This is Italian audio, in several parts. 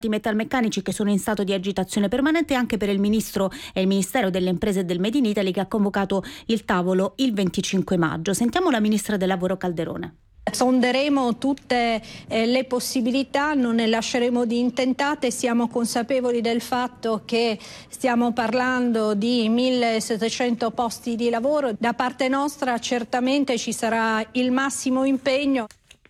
di metalmeccanici che sono in stato di agitazione permanente anche per il Ministro e il Ministero delle Imprese e del Made in Italy, che ha convocato il tavolo il 25 maggio. Sentiamo la Ministra del Lavoro Calderone. Sonderemo tutte le possibilità, non ne lasceremo di intentate, siamo consapevoli del fatto che stiamo parlando di 1700 posti di lavoro. Da parte nostra certamente ci sarà il massimo impegno.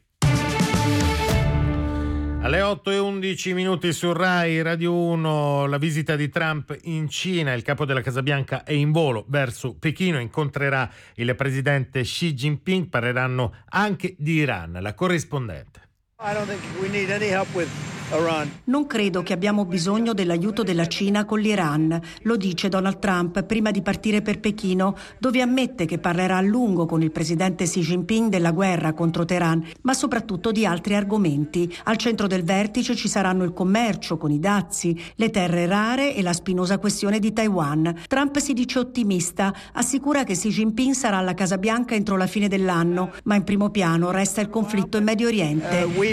Alle 8:11 su Rai Radio 1, la visita di Trump in Cina. Il capo della Casa Bianca è in volo verso Pechino, incontrerà il presidente Xi Jinping, parleranno anche di Iran. La corrispondente. Non credo che abbiamo bisogno dell'aiuto della Cina con l'Iran, lo dice Donald Trump prima di partire per Pechino, dove ammette che parlerà a lungo con il presidente Xi Jinping della guerra contro Teheran, ma soprattutto di altri argomenti. Al centro del vertice ci saranno il commercio con i dazi, le terre rare e la spinosa questione di Taiwan. Trump si dice ottimista, assicura che Xi Jinping sarà alla Casa Bianca entro la fine dell'anno, ma in primo piano resta il conflitto in Medio Oriente.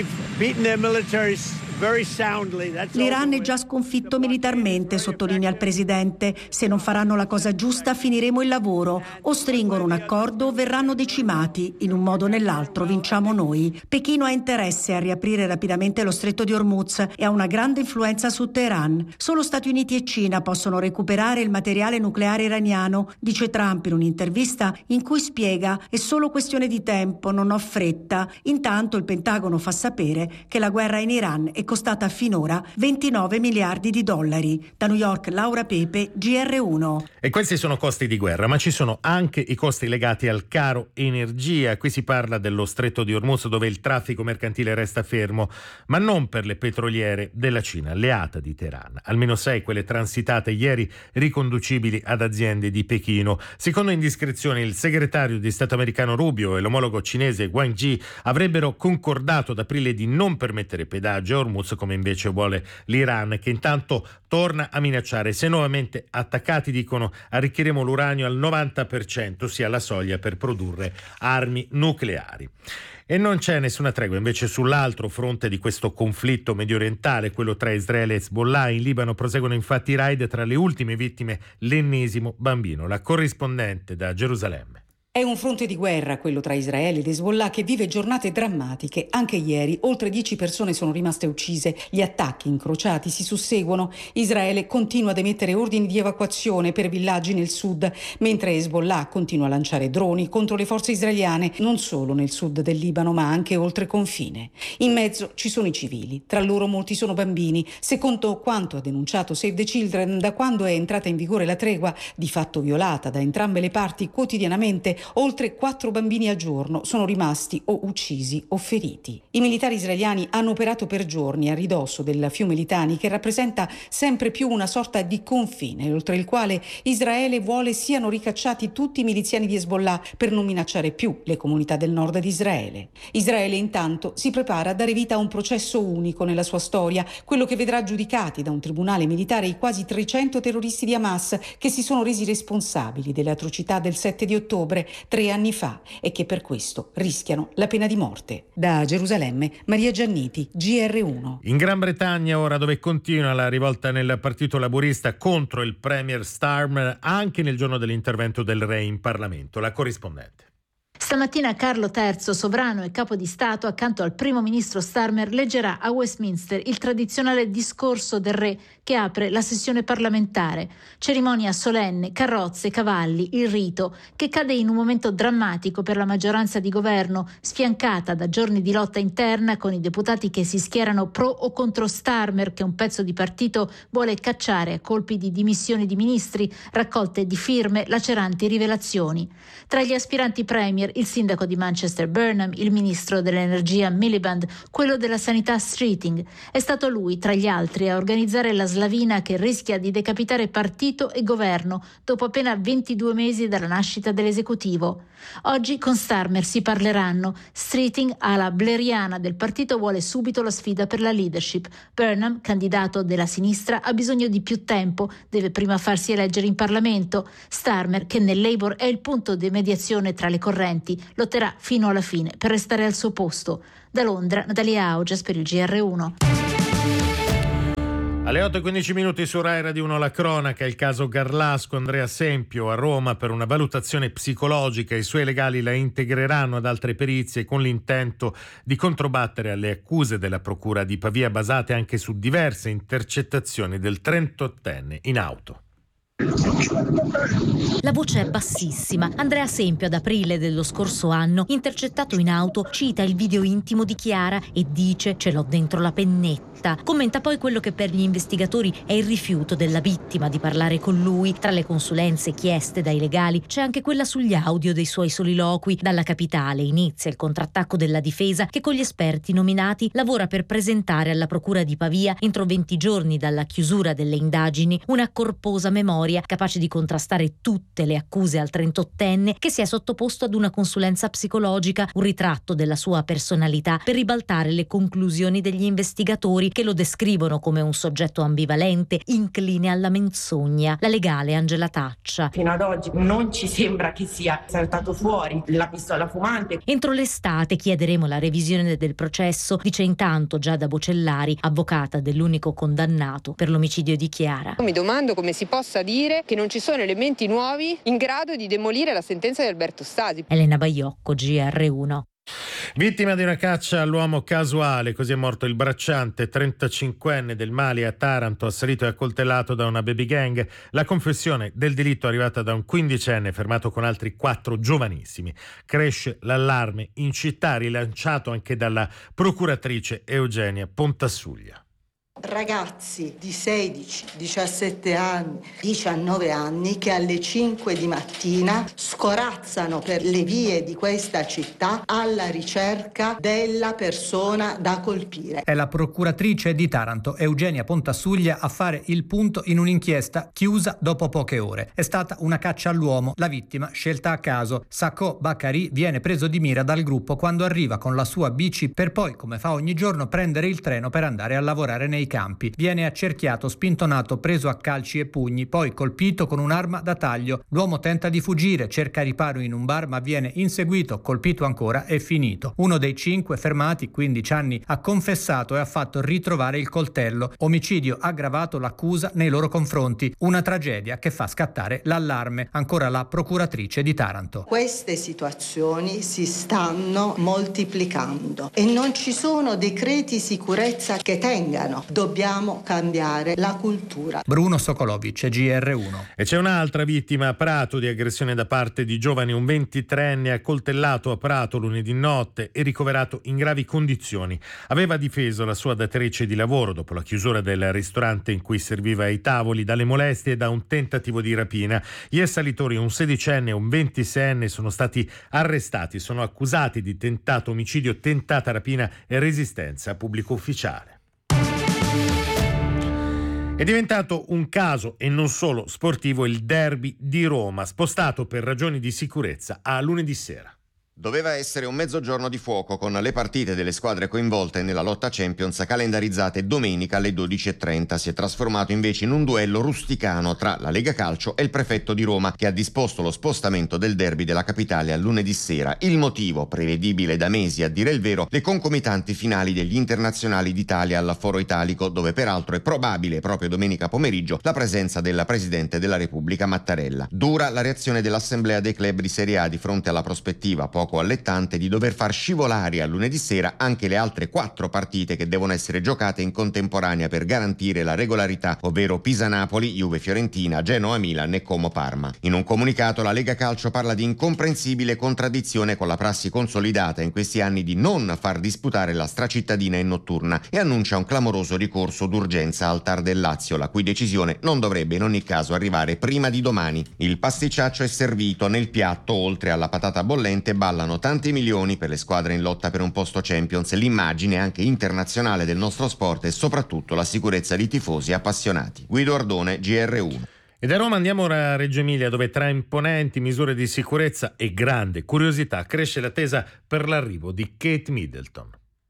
L'Iran è già sconfitto militarmente, sottolinea il presidente. Se non faranno la cosa giusta finiremo il lavoro, o stringono un accordo o verranno decimati. In un modo o nell'altro vinciamo noi. Pechino ha interesse a riaprire rapidamente lo stretto di Hormuz e ha una grande influenza su Teheran. Solo Stati Uniti e Cina possono recuperare il materiale nucleare iraniano, dice Trump in un'intervista in cui spiega: è solo questione di tempo, non ho fretta. Intanto il Pentagono fa sapere che la guerra in Iran è costata finora 29 miliardi di dollari. Da New York, Laura Pepe, GR1. E questi sono costi di guerra, ma ci sono anche i costi legati al caro energia. Qui si parla dello stretto di Hormuz, dove il traffico mercantile resta fermo, ma non per le petroliere della Cina, alleata di Teheran. Almeno 6 quelle transitate ieri, riconducibili ad aziende di Pechino. Secondo indiscrezioni, il segretario di Stato americano Rubio e l'omologo cinese Wang Yi avrebbero concordato ad aprile di non permettere pedaggio a Hormuz, come invece vuole l'Iran, che intanto torna a minacciare: se nuovamente attaccati, dicono, arricchiremo l'uranio al 90%, sia la soglia per produrre armi nucleari. E non c'è nessuna tregua invece sull'altro fronte di questo conflitto mediorientale, quello tra Israele e Hezbollah. In Libano proseguono infatti i raid, tra le ultime vittime l'ennesimo bambino. La corrispondente da Gerusalemme. È un fronte di guerra, quello tra Israele ed Hezbollah, che vive giornate drammatiche. Anche ieri oltre 10 persone sono rimaste uccise. Gli attacchi incrociati si susseguono. Israele continua ad emettere ordini di evacuazione per villaggi nel sud, mentre Hezbollah continua a lanciare droni contro le forze israeliane, non solo nel sud del Libano, ma anche oltre confine. In mezzo ci sono i civili, tra loro molti sono bambini. Secondo quanto ha denunciato Save the Children, da quando è entrata in vigore la tregua, di fatto violata da entrambe le parti quotidianamente, oltre 4 bambini al giorno sono rimasti o uccisi o feriti. I militari israeliani hanno operato per giorni a ridosso del fiume Litani, che rappresenta sempre più una sorta di confine, oltre il quale Israele vuole siano ricacciati tutti i miliziani di Hezbollah per non minacciare più le comunità del nord di Israele. Israele intanto si prepara a dare vita a un processo unico nella sua storia, quello che vedrà giudicati da un tribunale militare i quasi 300 terroristi di Hamas che si sono resi responsabili delle atrocità del 7 di ottobre, 3 anni fa, e che per questo rischiano la pena di morte. Da Gerusalemme, Maria Gianniti, GR1. In Gran Bretagna ora, dove continua la rivolta nel Partito Laburista contro il Premier Starmer, anche nel giorno dell'intervento del Re in Parlamento. La corrispondente. Stamattina Carlo III, sovrano e capo di Stato, accanto al primo ministro Starmer, leggerà a Westminster il tradizionale discorso del re che apre la sessione parlamentare. Cerimonia solenne, carrozze, cavalli, il rito, che cade in un momento drammatico per la maggioranza di governo, sfiancata da giorni di lotta interna con i deputati che si schierano pro o contro Starmer, che un pezzo di partito vuole cacciare a colpi di dimissioni di ministri, raccolte di firme, laceranti rivelazioni. Tra gli aspiranti premier, il sindaco di Manchester Burnham, il ministro dell'energia Miliband, quello della sanità Streeting. È stato lui, tra gli altri, a organizzare la slavina che rischia di decapitare partito e governo dopo appena 22 mesi dalla nascita dell'esecutivo. Oggi con Starmer si parleranno. Streeting, ala blairiana del partito, vuole subito la sfida per la leadership. Burnham, candidato della sinistra, ha bisogno di più tempo, deve prima farsi eleggere in Parlamento. Starmer, che nel Labour è il punto di mediazione tra le correnti, lotterà fino alla fine per restare al suo posto. Da Londra, Natalia Augias per il GR1. Alle 8:15 su Rai Radio 1 la cronaca, il caso Garlasco. Andrea Sempio a Roma per una valutazione psicologica. I suoi legali la integreranno ad altre perizie con l'intento di controbattere alle accuse della procura di Pavia basate anche su diverse intercettazioni del 38enne in auto. La voce è bassissima. Andrea Sempio ad aprile dello scorso anno, intercettato in auto, cita il video intimo di Chiara e dice: "Ce l'ho dentro la pennetta". Commenta poi quello che per gli investigatori è il rifiuto della vittima di parlare con lui. Tra le consulenze chieste dai legali c'è anche quella sugli audio dei suoi soliloqui. Dalla capitale inizia il contrattacco della difesa che con gli esperti nominati lavora per presentare alla procura di Pavia, entro 20 giorni dalla chiusura delle indagini, una corposa memoria capace di contrastare tutte le accuse al 38enne che si è sottoposto ad una consulenza psicologica, un ritratto della sua personalità per ribaltare le conclusioni degli investigatori che lo descrivono come un soggetto ambivalente, incline alla menzogna. La legale Angela Taccia. Fino ad oggi non ci sembra che sia saltato fuori la pistola fumante. Entro l'estate chiederemo la revisione del processo, dice intanto Giada Bocellari, avvocata dell'unico condannato per l'omicidio di Chiara. Mi domando come si possa dire che non ci sono elementi nuovi in grado di demolire la sentenza di Alberto Stasi. Elena Baiocco, GR1. Vittima di una caccia all'uomo casuale, così è morto il bracciante 35enne del Mali a Taranto, assalito e accoltellato da una baby gang. La confessione del delitto è arrivata da un 15enne fermato con altri 4 giovanissimi. Cresce l'allarme in città, rilanciato anche dalla procuratrice Eugenia Pontasuglia. Ragazzi di 16, 17 anni, 19 anni che alle 5 di mattina scorazzano per le vie di questa città alla ricerca della persona da colpire. È la procuratrice di Taranto, Eugenia Pontasuglia, a fare il punto in un'inchiesta chiusa dopo poche ore. È stata una caccia all'uomo, la vittima scelta a caso. Sacco Bakari viene preso di mira dal gruppo quando arriva con la sua bici per poi, come fa ogni giorno, prendere il treno per andare a lavorare nei campi. Viene accerchiato, spintonato, preso a calci e pugni, poi colpito con un'arma da taglio. L'uomo tenta di fuggire, cerca riparo in un bar ma viene inseguito, colpito ancora e finito. Uno dei 5 fermati, 15 anni, ha confessato e ha fatto ritrovare il coltello. Omicidio aggravato l'accusa nei loro confronti. Una tragedia che fa scattare l'allarme. Ancora la procuratrice di Taranto. Queste situazioni si stanno moltiplicando e non ci sono decreti sicurezza che tengano. Dobbiamo cambiare la cultura. Bruno Sokolovic, GR1. E c'è un'altra vittima a Prato di aggressione da parte di giovani. Un 23enne accoltellato a Prato lunedì notte e ricoverato in gravi condizioni. Aveva difeso la sua datrice di lavoro dopo la chiusura del ristorante in cui serviva ai tavoli dalle molestie e da un tentativo di rapina. Gli assalitori, un 16enne e un 26enne, sono stati arrestati. Sono accusati di tentato omicidio, tentata rapina e resistenza a pubblico ufficiale. È diventato un caso, e non solo sportivo, il derby di Roma, spostato per ragioni di sicurezza a lunedì sera. Doveva essere un mezzogiorno di fuoco con le partite delle squadre coinvolte nella lotta Champions calendarizzate domenica alle 12:30. Si è trasformato invece in un duello rusticano tra la Lega Calcio e il prefetto di Roma, che ha disposto lo spostamento del derby della capitale a lunedì sera. Il motivo, prevedibile da mesi a dire il vero, le concomitanti finali degli internazionali d'Italia all'Aforo Italico, dove peraltro è probabile proprio domenica pomeriggio la presenza della Presidente della Repubblica Mattarella. Dura la reazione dell'Assemblea dei club di Serie A di fronte alla prospettiva poco allettante di dover far scivolare a lunedì sera anche le altre 4 partite che devono essere giocate in contemporanea per garantire la regolarità, ovvero Pisa-Napoli, Juve-Fiorentina, Genoa-Milan e Como-Parma. In un comunicato la Lega Calcio parla di incomprensibile contraddizione con la prassi consolidata in questi anni di non far disputare la stracittadina in notturna e annuncia un clamoroso ricorso d'urgenza al TAR del Lazio, la cui decisione non dovrebbe in ogni caso arrivare prima di domani. Il pasticciaccio è servito, nel piatto oltre alla patata bollente ballano tanti milioni per le squadre in lotta per un posto Champions, l'immagine anche internazionale del nostro sport e soprattutto la sicurezza di tifosi appassionati. Guido Ardone, GR1. E da Roma andiamo a Reggio Emilia, dove tra imponenti misure di sicurezza e grande curiosità cresce l'attesa per l'arrivo di Kate Middleton.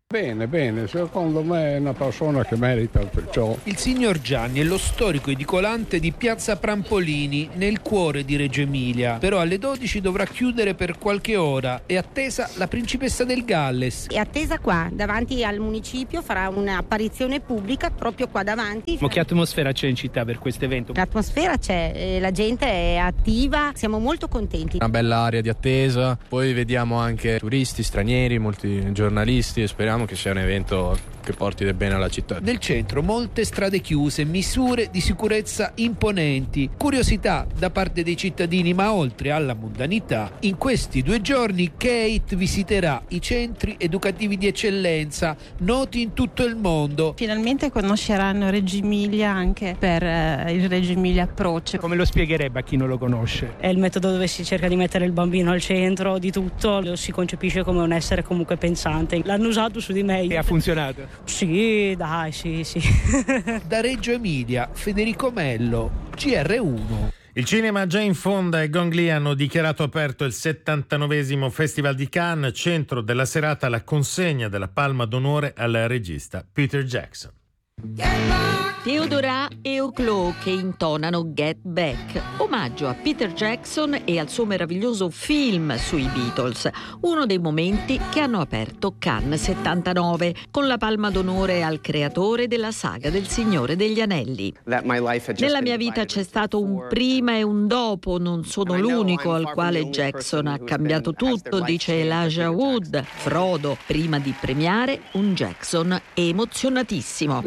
Bene, secondo me è una persona che merita ciò. Il signor Gianni è lo storico edicolante di Piazza Prampolini, nel cuore di Reggio Emilia. Però alle 12 dovrà chiudere per qualche ora. È attesa la principessa del Galles. È attesa qua, davanti al municipio, farà un'apparizione pubblica proprio qua davanti. Ma che atmosfera c'è in città per questo evento? L'atmosfera c'è, la gente è attiva, siamo molto contenti. Una bella area di attesa, poi vediamo anche turisti, stranieri, molti giornalisti e speriamo che sia un evento che porti del bene alla città. Nel centro molte strade chiuse, misure di sicurezza imponenti, curiosità da parte dei cittadini, ma oltre alla mondanità, in questi 2 giorni Kate visiterà i centri educativi di eccellenza noti in tutto il mondo. Finalmente conosceranno Reggio Emilia anche per il Reggio Emilia Approach. Come lo spiegherebbe a chi non lo conosce? È il metodo dove si cerca di mettere il bambino al centro di tutto, lo si concepisce come un essere comunque pensante. L'hanno usato su di me. E ha funzionato? Sì, dai, sì. Da Reggio Emilia, Federico Mello, GR1. Il cinema già in fonda e Gong Li hanno dichiarato aperto il 79esimo Festival di Cannes, centro della serata la consegna della Palma d'Onore al regista Peter Jackson. Theodora e Oclo che intonano Get Back, omaggio a Peter Jackson e al suo meraviglioso film sui Beatles, uno dei momenti che hanno aperto Cannes 79, con la Palma d'Onore al creatore della saga del Signore degli Anelli. Nella mia vita c'è stato un prima e un dopo, non sono l'unico al quale Jackson ha cambiato tutto, dice Elijah Wood. Frodo, prima di premiare un Jackson emozionatissimo.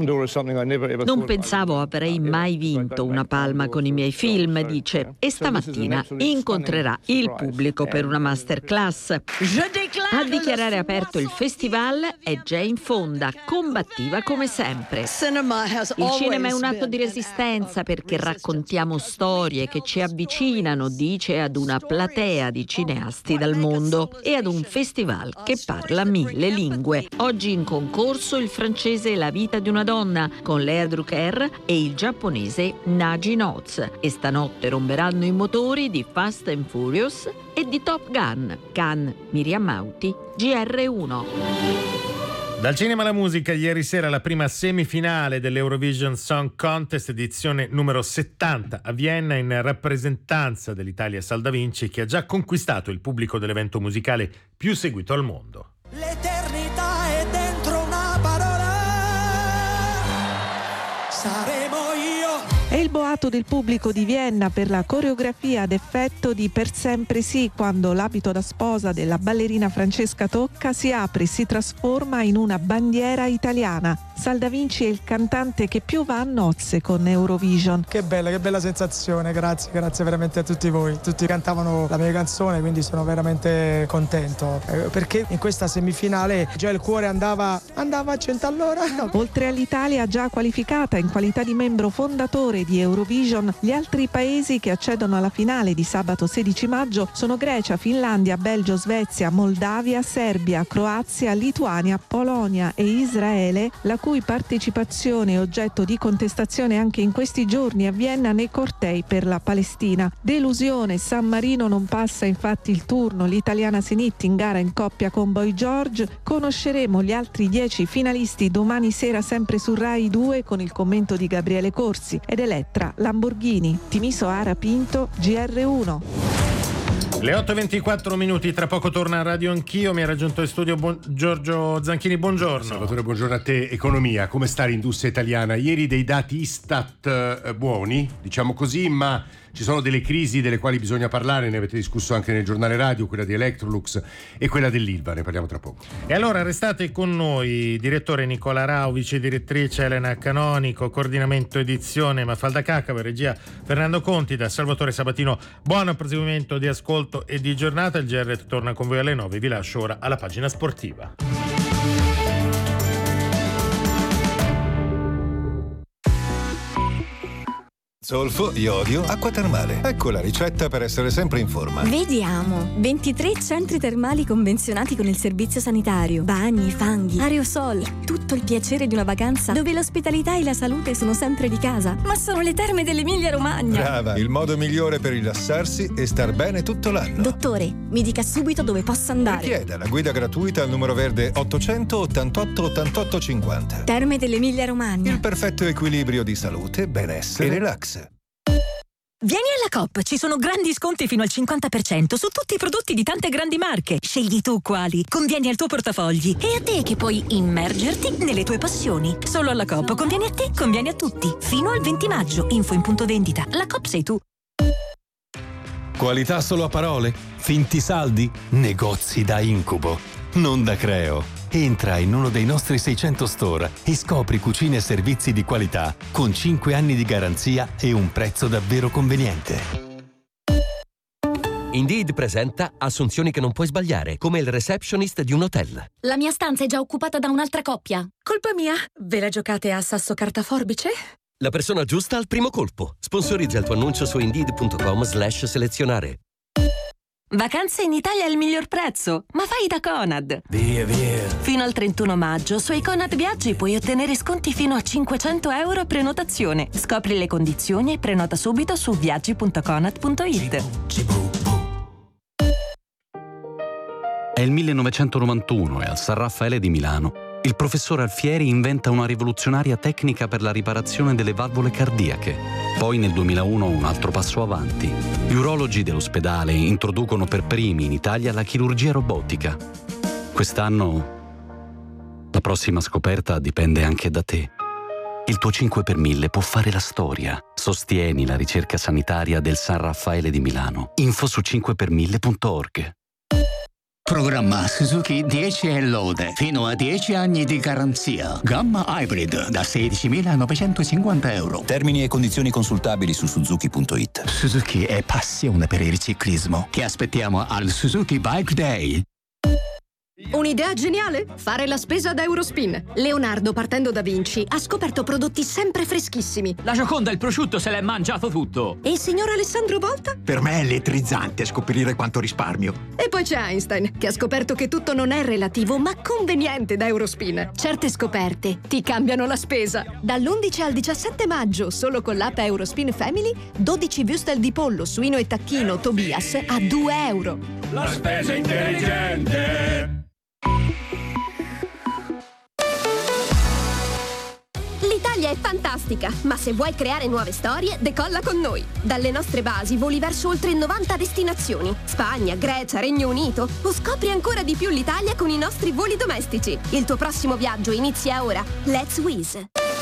Non pensavo avrei mai vinto una palma con i miei film, dice, e stamattina incontrerà il pubblico per una masterclass. A dichiarare aperto il festival è Jane Fonda, combattiva come sempre. Il cinema è un atto di resistenza perché raccontiamo storie che ci avvicinano, dice, ad una platea di cineasti dal mondo e ad un festival che parla 1000 lingue. Oggi in concorso il francese La vita di una donna con Lea Drucker e il giapponese Naji Noz, e stanotte romperanno i motori di Fast and Furious e di Top Gun. Cannes, Miriam Mauti, GR1. Dal cinema alla musica, ieri sera la prima semifinale dell'Eurovision Song Contest, edizione numero 70 a Vienna, in rappresentanza dell'Italia Saldavinci, che ha già conquistato il pubblico dell'evento musicale più seguito al mondo. L'eternità è dentro una parola, saremo io. È il boato del pubblico di Vienna per la coreografia ad effetto di Per sempre sì, quando l'abito da sposa della ballerina Francesca Tocca si apre e si trasforma in una bandiera italiana. Saldavinci è il cantante che più va a nozze con Eurovision. Che bella sensazione, grazie veramente a tutti voi. Tutti cantavano la mia canzone, quindi sono veramente contento, perché in questa semifinale già il cuore andava a 100 all'ora. Oltre all'Italia già qualificata in qualità di membro fondatore di Eurovision, gli altri paesi che accedono alla finale di sabato 16 maggio sono Grecia, Finlandia, Belgio, Svezia, Moldavia, Serbia, Croazia, Lituania, Polonia e Israele, la cui partecipazione è oggetto di contestazione anche in questi giorni a Vienna nei cortei per la Palestina. Delusione, San Marino non passa infatti il turno, l'italiana Senitti in gara in coppia con Boy George. Conosceremo gli altri 10 finalisti domani sera sempre su Rai 2 con il commento di Gabriele Corsi ed Elettra Lamborghini. Timiso Ara Pinto, GR1. Le 8:24, tra poco torna a Radio Anch'io. Mi ha raggiunto in studio Giorgio Zanchini, buongiorno. Salvatore, buongiorno a te. Economia, come sta l'industria italiana? Ieri dei dati Istat buoni, diciamo così, ma ci sono delle crisi delle quali bisogna parlare, ne avete discusso anche nel giornale radio, quella di Electrolux e quella dell'Ilva, ne parliamo tra poco. E allora restate con noi, direttore Nicola Rao, vice direttrice Elena Canonico, coordinamento edizione Mafalda Cacavo, regia Fernando Conti, da Salvatore Sabatino. Buon proseguimento di ascolto e di giornata. Il GR torna con voi alle 9, vi lascio ora alla pagina sportiva. Zolfo, iodio, acqua termale. Ecco la ricetta per essere sempre in forma. Vediamo. 23 centri termali convenzionati con il servizio sanitario. Bagni, fanghi, aerosol. Tutto il piacere di una vacanza dove l'ospitalità e la salute sono sempre di casa. Ma sono le terme dell'Emilia-Romagna. Brava, il modo migliore per rilassarsi e star bene tutto l'anno. Dottore, mi dica subito dove posso andare. Richieda la guida gratuita al numero verde 888 88 50. Terme dell'Emilia-Romagna. Il perfetto equilibrio di salute, benessere e relax. Vieni alla Coop, ci sono grandi sconti fino al 50% su tutti i prodotti di tante grandi marche. Scegli tu quali, convieni al tuo portafogli e a te che puoi immergerti nelle tue passioni. Solo alla Coop conviene a te, conviene a tutti. Fino al 20 maggio, info in punto vendita. La Coop sei tu. Qualità solo a parole? Finti saldi? Negozi da incubo, non da Creo. Entra in uno dei nostri 600 store e scopri cucine e servizi di qualità con 5 anni di garanzia e un prezzo davvero conveniente. Indeed presenta assunzioni che non puoi sbagliare, come il receptionist di un hotel. La mia stanza è già occupata da un'altra coppia. Colpa mia? Ve la giocate a sasso carta forbice? La persona giusta al primo colpo. Sponsorizza il tuo annuncio su Indeed.com/selezionare. Vacanze in Italia è il miglior prezzo, ma fai da Conad. Via. Fino al 31 maggio, sui Conad Viaggi puoi ottenere sconti fino a 500 euro a prenotazione. Scopri le condizioni e prenota subito su viaggi.conad.it. È il 1991 e al San Raffaele di Milano il professor Alfieri inventa una rivoluzionaria tecnica per la riparazione delle valvole cardiache. Poi nel 2001 un altro passo avanti. Gli urologi dell'ospedale introducono per primi in Italia la chirurgia robotica. Quest'anno la prossima scoperta dipende anche da te. Il tuo 5 per 1000 può fare la storia. Sostieni la ricerca sanitaria del San Raffaele di Milano. Info su 5per1000.org. Programma Suzuki 10 e lode, fino a 10 anni di garanzia. Gamma Hybrid da 16.950 euro. Termini e condizioni consultabili su Suzuki.it. Suzuki è passione per il ciclismo. Ti aspettiamo al Suzuki Bike Day. Un'idea geniale? Fare la spesa ad Eurospin. Leonardo, partendo da Vinci, ha scoperto prodotti sempre freschissimi. La Gioconda, il prosciutto, se l'è mangiato tutto. E il signor Alessandro Volta? Per me è elettrizzante scoprire quanto risparmio. E poi c'è Einstein, che ha scoperto che tutto non è relativo, ma conveniente da Eurospin. Certe scoperte ti cambiano la spesa. Dall'11 al 17 maggio, solo con l'app Eurospin Family, 12 würstel di pollo, suino e tacchino Tobias a 2 euro. La spesa intelligente! L'Italia è fantastica, ma se vuoi creare nuove storie, decolla con noi. Dalle nostre basi voli verso oltre 90 destinazioni. Spagna, Grecia, Regno Unito. O scopri ancora di più l'Italia con i nostri voli domestici. Il tuo prossimo viaggio inizia ora. Let's Wizz.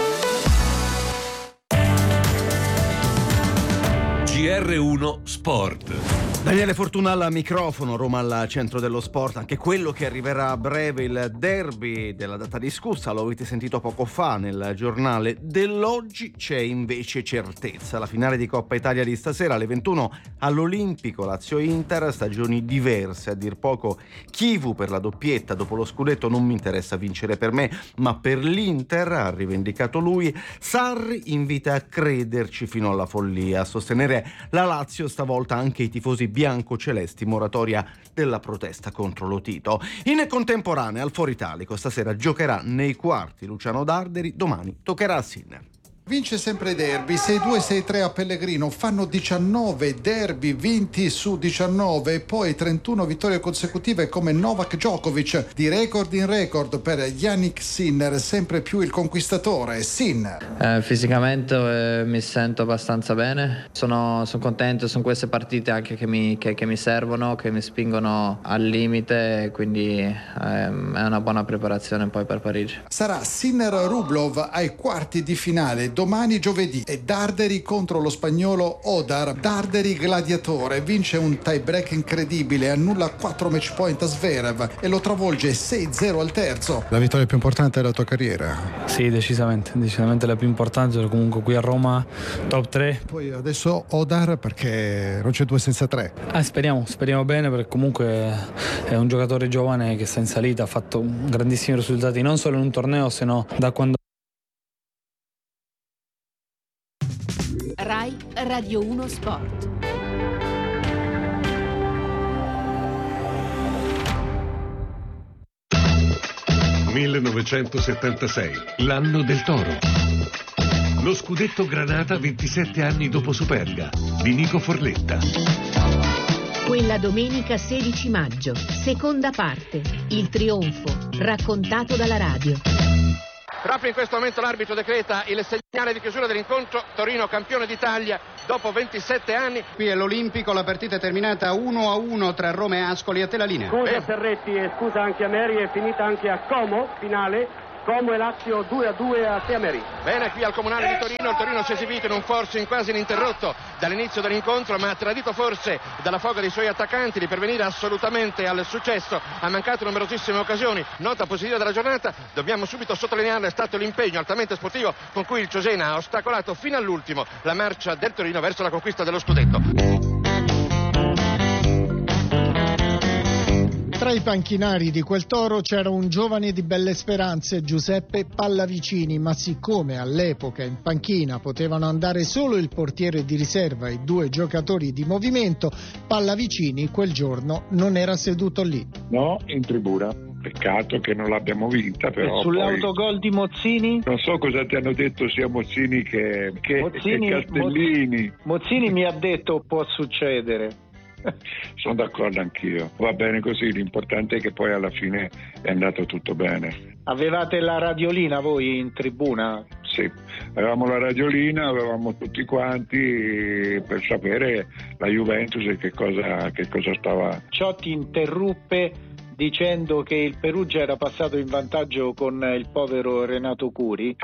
GR1 Sport. Daniele Fortuna al microfono, Roma al centro dello sport, anche quello che arriverà a breve, il derby della data discussa, lo avete sentito poco fa nel giornale dell'oggi. C'è invece certezza, la finale di Coppa Italia di stasera alle 21 all'Olimpico Lazio-Inter, stagioni diverse a dir poco. Chivu per la doppietta, dopo lo scudetto non mi interessa vincere per me, ma per l'Inter, ha rivendicato lui. Sarri invita a crederci fino alla follia, a sostenere la Lazio, stavolta anche i tifosi bianco-celesti, moratoria della protesta contro lo Tito. In contemporanea al Foro Italico stasera giocherà nei quarti Luciano Darderi, domani toccherà a Sinner. Vince sempre derby, 6-2, 6-3 a Pellegrino, fanno 19 derby vinti su 19 e poi 31 vittorie consecutive come Novak Djokovic, di record in record per Jannik Sinner, sempre più il conquistatore. Sinner. Fisicamente mi sento abbastanza bene, sono contento, sono queste partite anche che mi servono, che mi spingono al limite, quindi è una buona preparazione poi per Parigi. Sarà Sinner-Rublov ai quarti di finale domani giovedì e Darderi contro lo spagnolo Odar. Darderi gladiatore, vince un tie break incredibile, annulla 4 match point a Zverev e lo travolge 6-0 al terzo. La vittoria più importante della tua carriera? Sì, decisamente la più importante, comunque qui a Roma top 3. Poi adesso Odar, perché non c'è 2 senza 3. Speriamo bene, perché comunque è un giocatore giovane che sta in salita, ha fatto grandissimi risultati non solo in un torneo, sino da quando Rai Radio 1 Sport. «1976, l'anno del toro». Lo scudetto Granata 27 anni dopo Superga, di Nico Forletta. Quella domenica 16 maggio, seconda parte, il trionfo, raccontato dalla radio. Proprio in questo momento l'arbitro decreta il segnale di chiusura dell'incontro. Torino campione d'Italia dopo 27 anni. Qui è l'Olimpico, la partita è terminata 1-1 tra Roma e Ascoli. A te la linea. Scusa Serretti e scusa anche a Meri, è finita anche a Como, finale. Como e Lazio 2-2 a Teameri. Bene, qui al Comunale di Torino, il Torino si è esibito in un forcing quasi ininterrotto dall'inizio dell'incontro, ma tradito forse dalla foga dei suoi attaccanti di pervenire assolutamente al successo. Ha mancato numerosissime occasioni. Nota positiva della giornata, dobbiamo subito sottolinearla, è stato l'impegno altamente sportivo con cui il Cesena ha ostacolato fino all'ultimo la marcia del Torino verso la conquista dello scudetto. Tra i panchinari di quel Toro c'era un giovane di belle speranze, Giuseppe Pallavicini, ma siccome all'epoca in panchina potevano andare solo il portiere di riserva e 2 giocatori di movimento, Pallavicini quel giorno non era seduto lì. No, in tribuna. Peccato che non l'abbiamo vinta, però. E sull'autogol di Mozzini? Non so cosa ti hanno detto sia Mozzini che Castellini. Mozzini mi ha detto può succedere. Sono d'accordo anch'io, va bene così, l'importante è che poi alla fine è andato tutto bene. Avevate la radiolina voi in tribuna? Sì, avevamo la radiolina, avevamo tutti quanti per sapere la Juventus e che cosa stava. Ciò ti interruppe dicendo che il Perugia era passato in vantaggio con il povero Renato Curi.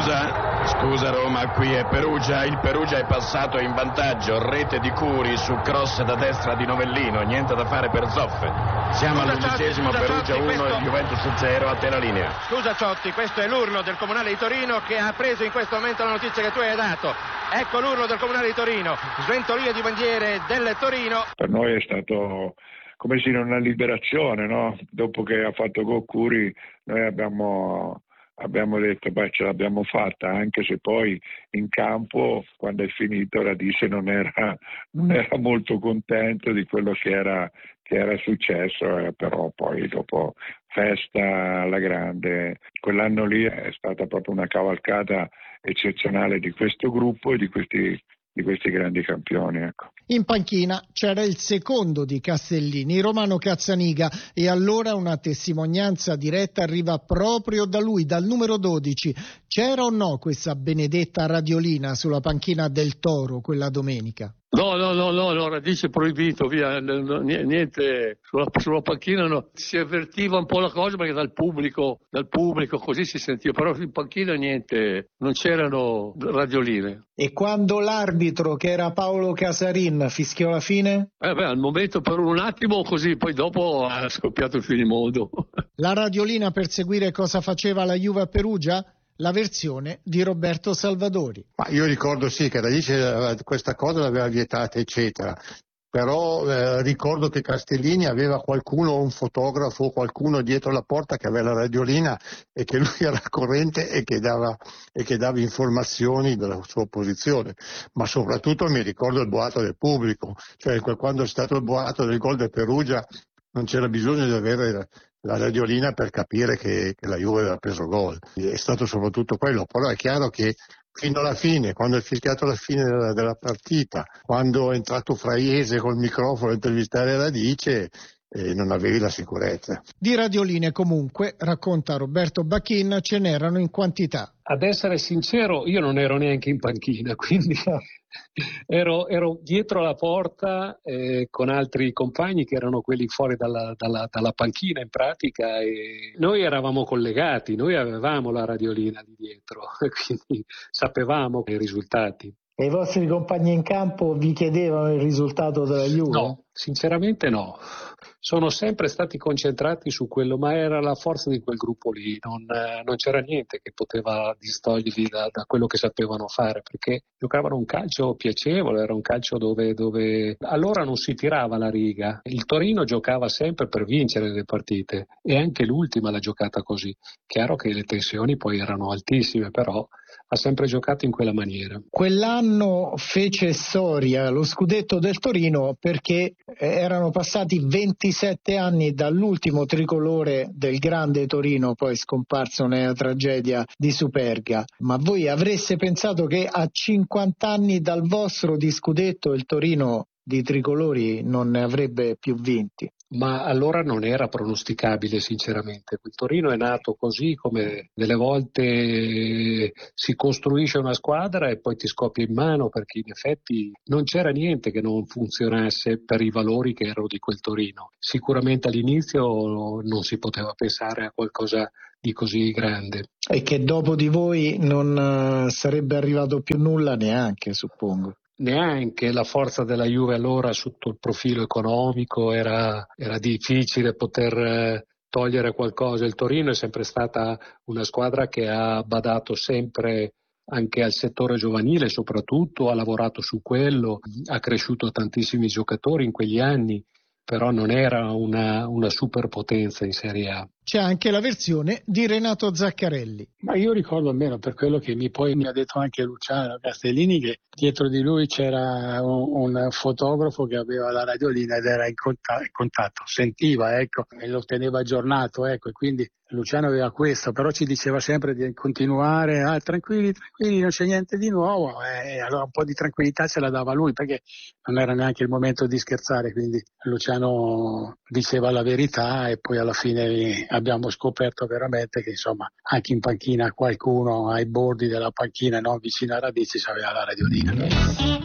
Scusa Roma, qui è Perugia, il Perugia è passato in vantaggio, rete di Curi su cross da destra di Novellino, niente da fare per Zoffe. Siamo all'11°, Perugia 1 e Juventus 0, a te la linea. Scusa Ciotti, questo è l'urlo del Comunale di Torino che ha preso in questo momento la notizia che tu hai dato. Ecco l'urlo del Comunale di Torino, sventolio di bandiere del Torino. Per noi è stato come se una liberazione, no? Dopo che ha fatto gol Curi, noi abbiamo detto ce l'abbiamo fatta, anche se poi in campo, quando è finito, Radice non era molto contento di quello che era successo, però poi dopo festa alla grande. Quell'anno lì è stata proprio una cavalcata eccezionale di questo gruppo e di questi grandi campioni, ecco. In panchina c'era il secondo di Castellini, Romano Cazzaniga, e allora una testimonianza diretta arriva proprio da lui, dal numero 12. C'era o no questa benedetta radiolina sulla panchina del Toro quella domenica? No, Radice proibito, via, niente, sulla panchina no. Si avvertiva un po' la cosa perché dal pubblico così si sentiva, però in panchina niente, non c'erano radioline. E quando l'arbitro, che era Paolo Casarin, fischiò la fine? Al momento per un attimo così, poi dopo ha scoppiato il finimondo. La radiolina per seguire cosa faceva la Juve a Perugia? La versione di Roberto Salvadori. Ma io ricordo sì che Radice questa cosa l'aveva vietata, eccetera. Però ricordo che Castellini aveva qualcuno, un fotografo, qualcuno dietro la porta che aveva la radiolina e che lui era corrente e che dava informazioni della sua posizione. Ma soprattutto mi ricordo il boato del pubblico, cioè quando è stato il boato del gol del Perugia non c'era bisogno di avere la radiolina per capire che la Juve aveva preso gol. È stato soprattutto quello, però è chiaro che fino alla fine, quando è fischiato la fine della partita, quando è entrato Fraiese col microfono a intervistare Radice, non avevi la sicurezza. Di radioline comunque, racconta Roberto Bacchin, ce n'erano in quantità. Ad essere sincero, io non ero neanche in panchina, quindi ero dietro la porta con altri compagni che erano quelli fuori dalla panchina in pratica, e noi eravamo collegati, noi avevamo la radiolina di dietro, quindi sapevamo i risultati. E i vostri compagni in campo vi chiedevano il risultato della Juve? No, sinceramente no. Sono sempre stati concentrati su quello, ma era la forza di quel gruppo lì, non c'era niente che poteva distoglierli da quello che sapevano fare, perché giocavano un calcio piacevole, era un calcio dove allora non si tirava la riga. Il Torino giocava sempre per vincere le partite e anche l'ultima l'ha giocata così. Chiaro che le tensioni poi erano altissime, però ha sempre giocato in quella maniera. Quell'anno fece storia lo scudetto del Torino perché erano passati 27 anni dall'ultimo tricolore del grande Torino, poi scomparso nella tragedia di Superga. Ma voi avreste pensato che a 50 anni dal vostro di scudetto il Torino di tricolori non ne avrebbe più vinti? Ma allora non era pronosticabile, sinceramente. Il Torino è nato così, come delle volte si costruisce una squadra e poi ti scoppia in mano, perché in effetti non c'era niente che non funzionasse per i valori che erano di quel Torino. Sicuramente all'inizio non si poteva pensare a qualcosa di così grande. E che dopo di voi non sarebbe arrivato più nulla neanche, suppongo. Neanche la forza della Juve allora sotto il profilo economico era difficile poter togliere qualcosa. Il Torino è sempre stata una squadra che ha badato sempre anche al settore giovanile, soprattutto ha lavorato su quello, ha cresciuto tantissimi giocatori in quegli anni, però non era una superpotenza in Serie A. C'è anche la versione di Renato Zaccarelli. Ma io ricordo almeno, per quello che mi ha detto anche Luciano Castellini, che dietro di lui c'era un fotografo che aveva la radiolina ed era in contatto, sentiva, ecco, e lo teneva aggiornato, ecco, e quindi Luciano aveva questo, però ci diceva sempre di continuare, tranquilli, non c'è niente di nuovo, e allora un po' di tranquillità ce la dava lui, perché non era neanche il momento di scherzare, quindi Luciano diceva la verità e poi alla fine abbiamo scoperto veramente che insomma anche in panchina qualcuno ai bordi della panchina, non vicino a Radici, aveva la radiolina.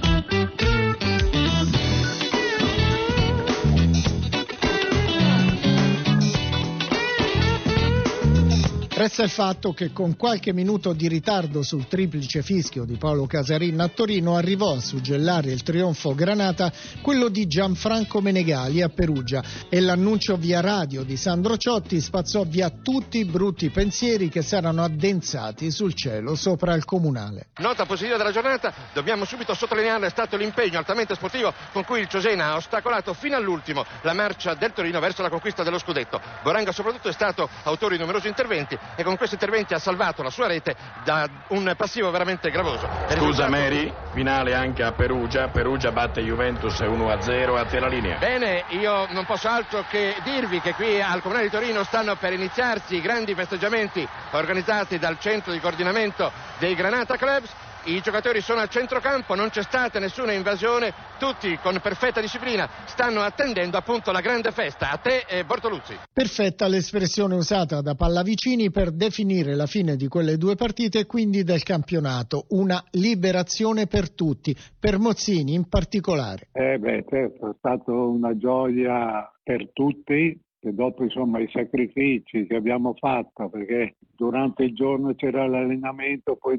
Resta il fatto che con qualche minuto di ritardo sul triplice fischio di Paolo Casarin a Torino arrivò a suggellare il trionfo granata quello di Gianfranco Menegali a Perugia e l'annuncio via radio di Sandro Ciotti spazzò via tutti i brutti pensieri che s'erano addensati sul cielo sopra il Comunale. Nota positiva della giornata, dobbiamo subito sottolinearla, è stato l'impegno altamente sportivo con cui il Cesena ha ostacolato fino all'ultimo la marcia del Torino verso la conquista dello scudetto. Boranga soprattutto è stato autore di numerosi interventi e con questi interventi ha salvato la sua rete da un passivo veramente gravoso. Scusa Mary, finale anche a Perugia batte Juventus 1-0, a te la linea. Bene, io non posso altro che dirvi che qui al Comunale di Torino stanno per iniziarsi i grandi festeggiamenti organizzati dal centro di coordinamento dei Granata Clubs. I giocatori sono a centrocampo, non c'è stata nessuna invasione, tutti con perfetta disciplina stanno attendendo appunto la grande festa. A te Bortoluzzi. Perfetta l'espressione usata da Pallavicini per definire la fine di quelle due partite e quindi del campionato, una liberazione per tutti, per Mozzini in particolare. Certo, è stata una gioia per tutti. E dopo insomma i sacrifici che abbiamo fatto, perché durante il giorno c'era l'allenamento, poi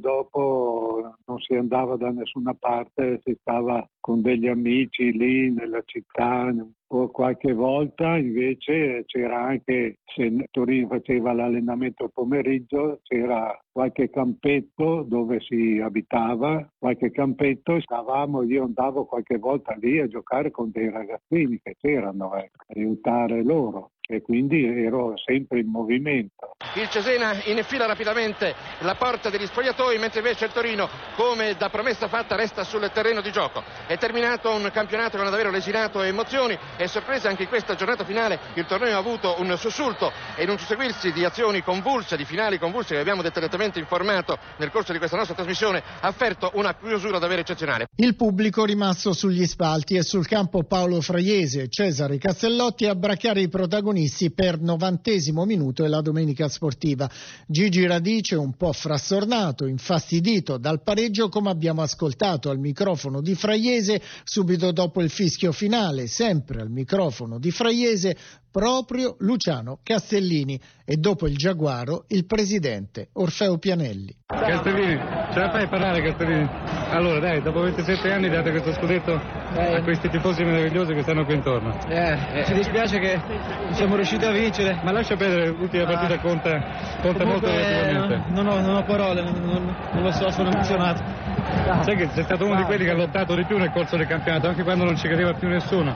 dopo non si andava da nessuna parte, si stava con degli amici lì nella città. O qualche volta invece c'era anche, se Torino faceva l'allenamento al pomeriggio, c'era qualche campetto dove si abitava, qualche campetto, io andavo qualche volta lì a giocare con dei ragazzini che c'erano, aiutare loro. E quindi ero sempre in movimento. Il Cesena infila rapidamente la porta degli spogliatoi, mentre invece il Torino, come da promessa fatta, resta sul terreno di gioco. È terminato un campionato che non ha davvero lesinato emozioni e sorprese anche in questa giornata finale. Il torneo ha avuto un sussulto e in un susseguirsi di azioni convulse, di finali convulse che abbiamo dettagliatamente informato nel corso di questa nostra trasmissione, ha offerto una chiusura davvero eccezionale. Il pubblico rimasto sugli spalti e sul campo Paolo Fraiese e Cesare Castellotti a bracchiare i protagonisti per 90° minuto e la domenica sportiva. Gigi Radice un po' frastornato, infastidito dal pareggio, come abbiamo ascoltato al microfono di Fraiese subito dopo il fischio finale, sempre al microfono di Fraiese proprio Luciano Castellini e dopo il Giaguaro il presidente Orfeo Pianelli. Castellini, ce la fai parlare Castellini? Allora dai, dopo 27 anni date questo scudetto a questi tifosi meravigliosi che stanno qui intorno. Ci dispiace che non siamo riusciti a vincere. Ma lascia perdere, l'ultima partita conta molto relativamente. Non ho parole, non lo so, sono emozionato. Sai che sei stato uno di quelli che ha lottato di più nel corso del campionato, anche quando non ci credeva più nessuno.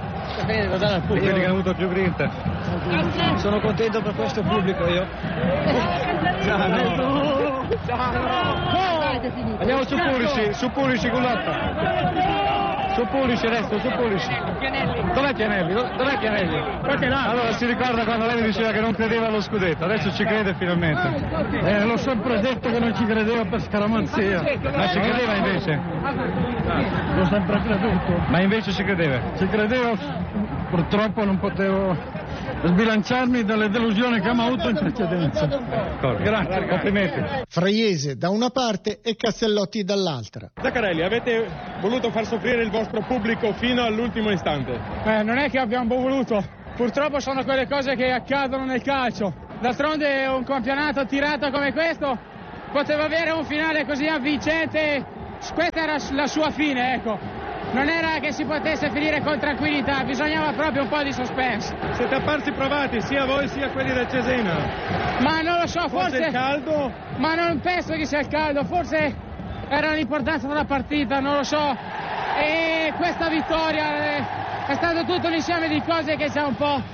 Quelli che hanno avuto più grinta. Sono contento per questo pubblico io. Andiamo su Pulisic, Gullotta. Su Pulisic adesso, su Pulisic. Dov'è Pianelli? Allora si ricorda quando lei mi diceva che non credeva allo scudetto, adesso ci crede finalmente. L'ho sempre detto che non ci credevo per scaramanzia. Ma ci credeva invece? L'ho sempre creduto. Ma invece ci credeva? Ci credevo, purtroppo non potevo sbilanciarmi dalle delusioni che abbiamo avuto in precedenza. Grazie, complimenti. Fraiese da una parte e Castellotti dall'altra. Zaccarelli, avete voluto far soffrire il vostro pubblico fino all'ultimo istante? Non è che abbiamo voluto, purtroppo sono quelle cose che accadono nel calcio. D'altronde un campionato tirato come questo poteva avere un finale così avvincente, questa era la sua fine, ecco. Non era che si potesse finire con tranquillità, bisognava proprio un po' di suspense. Siete apparsi provati, sia voi sia quelli del Cesena. Ma non lo so, forse il caldo? Ma non penso che sia il caldo, forse era l'importanza della partita, non lo so. E questa vittoria è stato tutto un insieme di cose che siamo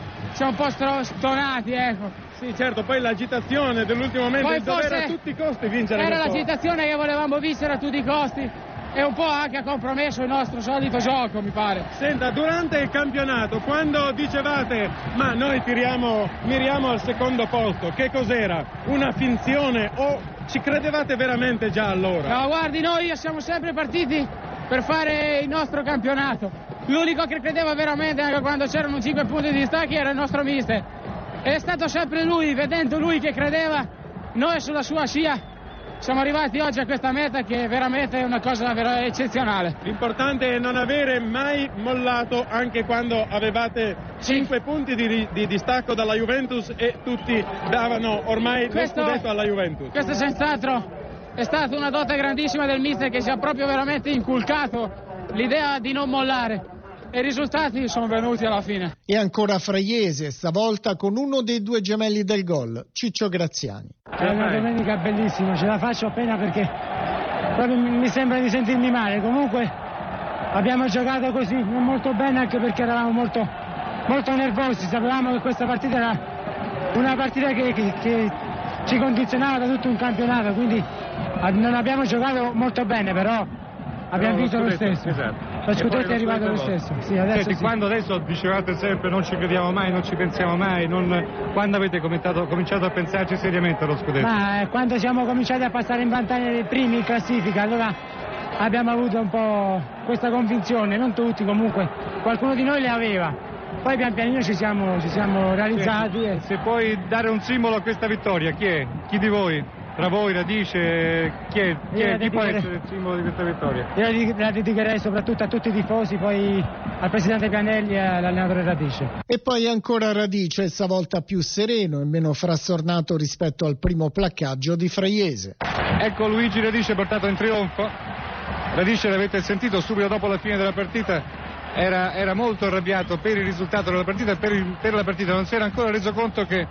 un po' stonati, ecco. Sì, certo, poi l'agitazione dell'ultimo momento, il dovere a tutti i costi vincere. Era l'agitazione che volevamo vincere a tutti i costi. E un po' anche ha compromesso il nostro solito gioco, mi pare. Senta, durante il campionato, quando dicevate ma noi miriamo al secondo posto, che cos'era? Una finzione o ci credevate veramente già allora? No, guardi, noi siamo sempre partiti per fare il nostro campionato. L'unico che credeva veramente anche quando c'erano 5 punti di distacco era il nostro mister. È stato sempre lui, vedendo lui che credeva, noi sulla sua scia. Siamo arrivati oggi a questa meta che è veramente una cosa eccezionale. L'importante è non avere mai mollato anche quando avevate 5 punti di distacco dalla Juventus e tutti davano ormai lo scudetto alla Juventus. Questo senz'altro è stata una dote grandissima del mister che ci ha proprio veramente inculcato l'idea di non mollare. E i risultati sono venuti alla fine. E ancora Fraiese, stavolta con uno dei due gemelli del gol, Ciccio Graziani. È una domenica bellissima, ce la faccio appena perché proprio mi sembra di sentirmi male. Comunque abbiamo giocato così molto bene anche perché eravamo molto nervosi. Sapevamo che questa partita era una partita che ci condizionava da tutto un campionato, quindi non abbiamo giocato molto bene, però abbiamo vinto lo stesso. Esatto. Lo scudetto è arrivato lo stesso. Sì, adesso sì. Quando adesso dicevate sempre non ci crediamo mai, non ci pensiamo mai, quando avete cominciato a pensarci seriamente allo scudetto? Ma quando siamo cominciati a passare in vantaggio dei primi in classifica, allora abbiamo avuto un po' questa convinzione, non tutti comunque, qualcuno di noi le aveva. Poi pian pianino ci siamo realizzati. Se puoi dare un simbolo a questa vittoria, chi è? Chi di voi? Tra voi, Radice, chi può essere il simbolo di questa vittoria? Io la dedicherei soprattutto a tutti i tifosi, poi al presidente Pianelli e all'allenatore Radice. E poi ancora Radice, stavolta più sereno e meno frastornato rispetto al primo placcaggio di Fraiese. Ecco Luigi Radice portato in trionfo. Radice, l'avete sentito subito dopo la fine della partita, era molto arrabbiato per il risultato della partita e per la partita. Non si era ancora reso conto che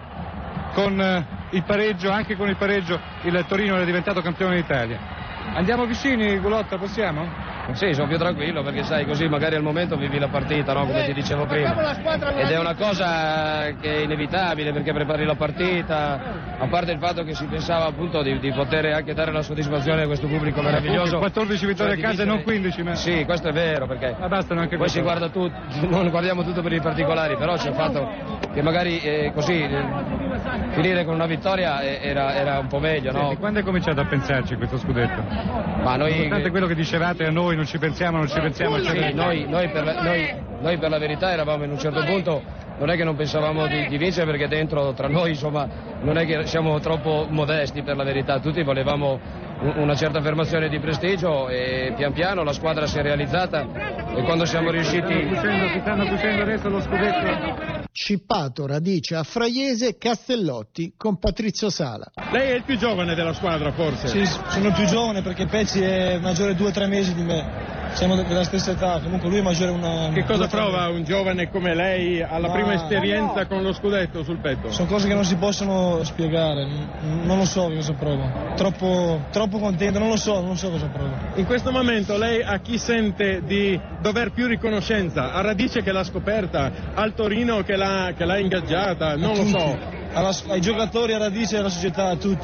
con il pareggio, anche con il pareggio, il Torino era diventato campione d'Italia. Andiamo vicini, Gulotta, possiamo? Sì, sono più tranquillo perché sai, così magari al momento vivi la partita, no? Come ti dicevo prima. Ed è una cosa che è inevitabile perché prepari la partita, a parte il fatto che si pensava appunto di poter anche dare la soddisfazione a questo pubblico meraviglioso. 14 vittorie a casa e non 15, ma... Sì, questo è vero perché bastano anche poi si guarda tutto, non guardiamo tutto per i particolari, però c'è il fatto che magari così finire con una vittoria era un po' meglio, no? Senti, quando è cominciato a pensarci questo scudetto? Ma noi... Nonostante quello che dicevate a noi, non ci pensiamo. Sì, noi per la verità eravamo in un certo punto, non è che non pensavamo di vincere perché dentro tra noi insomma non è che siamo troppo modesti per la verità, tutti volevamo una certa affermazione di prestigio e pian piano la squadra si è realizzata e quando siamo riusciti... Ti stanno cucendo adesso lo scudetto. Scippato Radice a Fraiese, Castellotti con Patrizio Sala. Lei è il più giovane della squadra forse? Sì, sono il più giovane perché Pezzi è maggiore 2 o 3 mesi di me. Siamo della stessa età, comunque lui è maggiore una... Che cosa prova un giovane come lei alla prima esperienza con lo scudetto sul petto? Sono cose che non si possono spiegare, non lo so cosa provo. Troppo contento, non lo so cosa provo. In questo momento lei a chi sente di dover più riconoscenza? A Radice che l'ha scoperta, al Torino che l'ha ingaggiata, non lo so. Ai giocatori, a Radice e alla società, a tutti.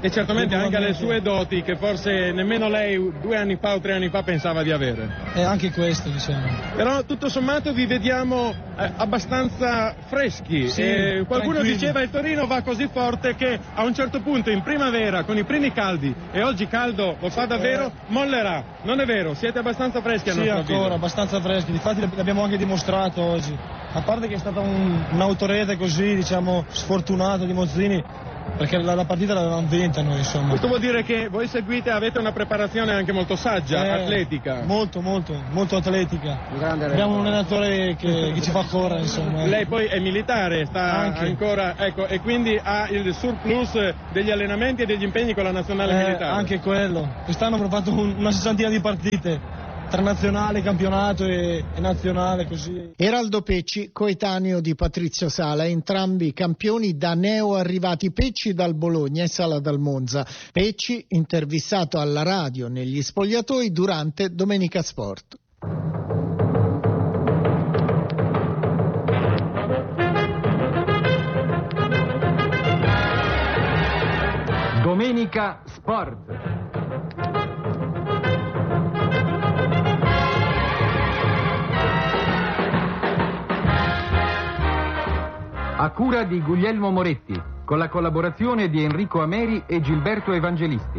E certamente anche alle sue doti che forse nemmeno lei 2 anni fa o 3 anni fa pensava di avere. Anche questo, diciamo. Però tutto sommato vi vediamo abbastanza freschi. Sì, qualcuno diceva il Torino va così forte che a un certo punto in primavera con i primi caldi, e oggi caldo lo fa davvero, mollerà. Non è vero? Siete abbastanza freschi a nostro avviso? Sì, ancora, abbastanza freschi. Difatti l'abbiamo anche dimostrato oggi. A parte che è stata un'autorete così, diciamo, sfortunata di Mozzini, perché la partita l'avevamo vinta noi, insomma. Questo vuol dire che voi avete una preparazione anche molto saggia, atletica. Molto atletica. Abbiamo un allenatore che ci fa correre, insomma. Lei poi è militare, sta ancora, ecco, e quindi ha il surplus degli allenamenti e degli impegni con la nazionale militare. Anche quello. Quest'anno abbiamo fatto una sessantina di partite. Tra nazionale, campionato e nazionale, così. Eraldo Pecci, coetaneo di Patrizio Sala, entrambi campioni da neo arrivati, Pecci dal Bologna e Sala dal Monza. Pecci intervistato alla radio negli spogliatoi durante Domenica Sport. Domenica Sport. A cura di Guglielmo Moretti, con la collaborazione di Enrico Ameri e Gilberto Evangelisti.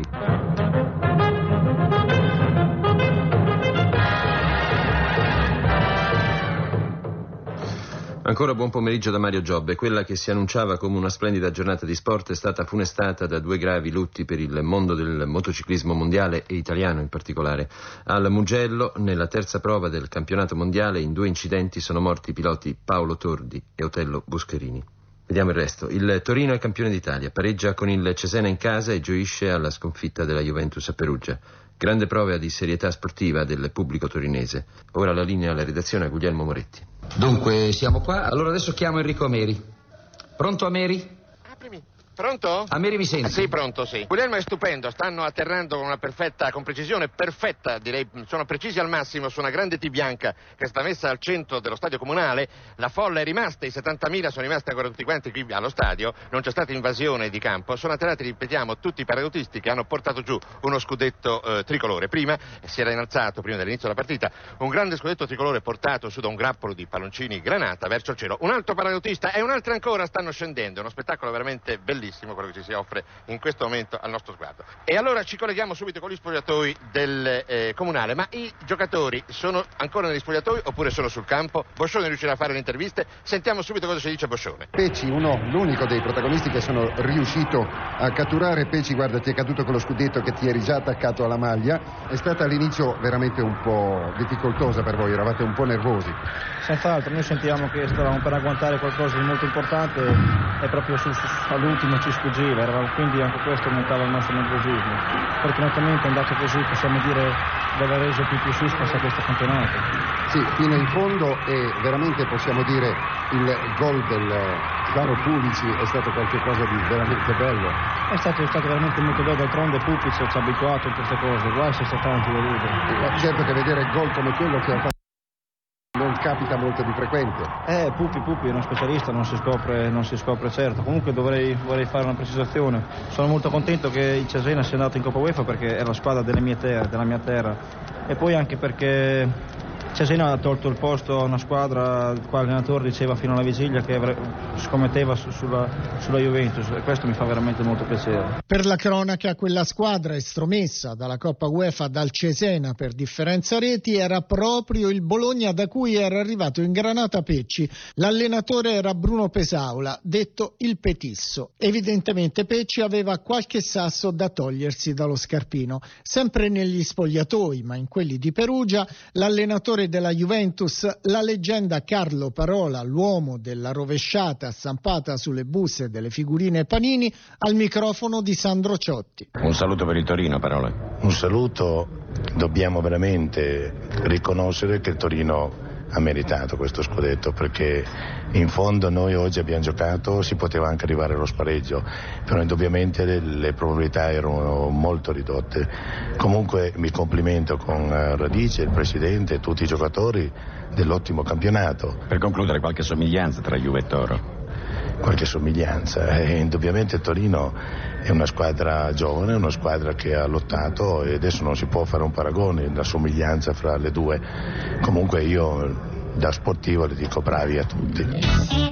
Ancora buon pomeriggio da Mario Giobbe. Quella che si annunciava come una splendida giornata di sport è stata funestata da 2 gravi lutti per il mondo del motociclismo mondiale e italiano in particolare. Al Mugello, nella terza prova del campionato mondiale, in 2 incidenti sono morti i piloti Paolo Tordi e Otello Buscherini. Vediamo il resto. Il Torino è campione d'Italia, pareggia con il Cesena in casa e gioisce alla sconfitta della Juventus a Perugia. Grande prova di serietà sportiva del pubblico torinese. Ora la linea alla redazione a Guglielmo Moretti. Dunque, siamo qua. Allora adesso chiamo Enrico Ameri. Pronto, Ameri? Aprimi. Pronto? Ameri, mi senti? Sì, pronto, sì. Guglielmo è stupendo, stanno atterrando con con precisione perfetta, direi, sono precisi al massimo su una grande T bianca che sta messa al centro dello stadio comunale. La folla è rimasta, i 70.000 sono rimasti ancora tutti quanti qui allo stadio, non c'è stata invasione di campo, sono atterrati, ripetiamo, tutti i paracadutisti che hanno portato giù uno scudetto tricolore. Prima si era innalzato, prima dell'inizio della partita, un grande scudetto tricolore portato su da un grappolo di palloncini granata verso il cielo. Un altro paracadutista e un altro ancora stanno scendendo, uno spettacolo veramente bellissimo quello che ci si offre in questo momento al nostro sguardo. E allora ci colleghiamo subito con gli spogliatoi del comunale. Ma i giocatori sono ancora negli spogliatoi oppure sono sul campo? Boscione riuscirà a fare le interviste. Sentiamo subito cosa ci dice Boscione. Pecci, l'unico dei protagonisti che sono riuscito a catturare. Pecci, guarda, ti è caduto con lo scudetto che ti eri già attaccato alla maglia. È stata all'inizio veramente un po' difficoltosa per voi, eravate un po' nervosi. Senz'altro, noi sentiamo che stavamo per agguantare qualcosa di molto importante e proprio all'ultimo ci sfuggiva, quindi anche questo aumentava il nostro nervosismo. Fortunatamente è andato così, possiamo dire, di aver reso più suspense a questo campionato. Sì, fino in fondo, e veramente possiamo dire il gol del caro Pulici è stato qualcosa di veramente bello. È stato veramente molto bello, d'altronde Pulici ci ha abituato a queste cose, guai se sta tanto deluso. Certo che vedere gol come quello che ha fatto non capita molto di frequente. Pupi è uno specialista, non si scopre certo. Comunque vorrei fare una precisazione. Sono molto contento che il Cesena sia andato in Coppa UEFA perché è la squadra della mia terra. E poi anche perché Cesena ha tolto il posto a una squadra, il quale l'allenatore diceva fino alla vigilia che scommetteva sulla Juventus, e questo mi fa veramente molto piacere. Per la cronaca, quella squadra estromessa dalla Coppa UEFA dal Cesena per differenza reti era proprio il Bologna, da cui era arrivato in granata Pecci. L'allenatore era Bruno Pesaula, detto il Petisso. Evidentemente Pecci aveva qualche sasso da togliersi dallo scarpino. Sempre negli spogliatoi, ma in quelli di Perugia, l'allenatore della Juventus, la leggenda Carlo Parola, l'uomo della rovesciata stampata sulle buste delle figurine Panini, al microfono di Sandro Ciotti. Un saluto per il Torino, Parola. Un saluto, dobbiamo veramente riconoscere che il Torino ha meritato questo scudetto, perché in fondo noi oggi abbiamo giocato, si poteva anche arrivare allo spareggio, però indubbiamente le probabilità erano molto ridotte. Comunque mi complimento con Radice, il presidente e tutti i giocatori dell'ottimo campionato. Per concludere, qualche somiglianza tra Juve e Toro? qualche somiglianza. Indubbiamente Torino è una squadra giovane, una squadra che ha lottato e adesso non si può fare un paragone, la somiglianza fra le due. Comunque io da sportivo le dico bravi a tutti.